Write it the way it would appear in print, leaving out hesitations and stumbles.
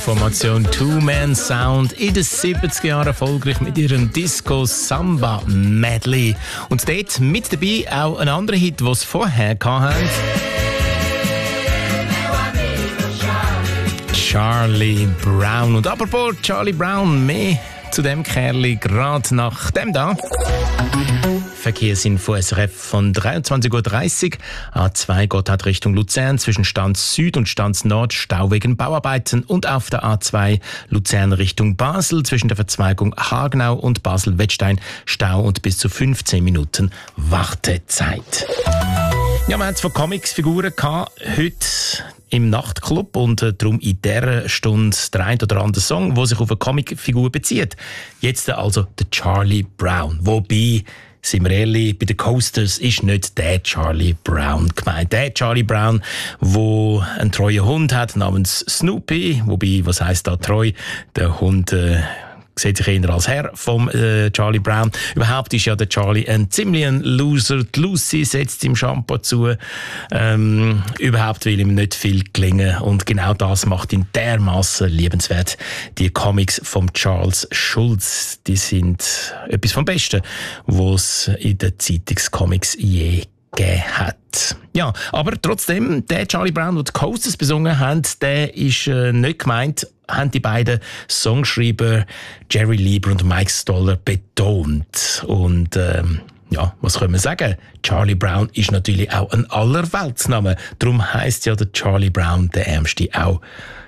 Formation Two-Man Sound in den 70er Jahren erfolgreich mit ihrem Disco-Samba-Medley. Und dort mit dabei auch ein anderer Hit, den sie vorher hatten. Charlie Brown. Und apropos Charlie Brown, mehr zu dem Kerli gerade nach dem da. Verkehrsinfo SRF von 23.30 Uhr. A2 geht Richtung Luzern zwischen Stanz Süd und Stanz Nord Stau wegen Bauarbeiten und auf der A2 Luzern Richtung Basel zwischen der Verzweigung Hagenau und Basel-Wettstein Stau und bis zu 15 Minuten Wartezeit. Ja, wir haben es von Comics-Figuren gehabt, heute im Nachtclub und darum in dieser Stunde der ein oder andere Song, der sich auf eine Comicfigur bezieht. Jetzt also der Charlie Brown. Wobei, sind wir ehrlich, bei den Coasters ist nicht der Charlie Brown gemeint. Der Charlie Brown, der einen treuen Hund hat namens Snoopy. Wobei, was heisst da treu? Der Hund sieht sich eher als Herr vom Charlie Brown. Überhaupt ist ja der Charlie ein ziemlich ein Loser. Die Lucy setzt ihm Shampoo zu. Überhaupt will ihm nicht viel gelingen. Und genau das macht ihn dermassen liebenswert. Die Comics von Charles Schulz, die sind etwas vom Besten, was es in den Zeitungscomics je gegeben hat. Ja, aber trotzdem, der Charlie Brown, den die Coasters besungen haben, der ist nicht gemeint, haben die beiden Songschreiber Jerry Lieber und Mike Stoller betont. Und ja, was können wir sagen? Charlie Brown ist natürlich auch ein Allerweltsname. Darum heisst ja der Charlie Brown der Ärmste auch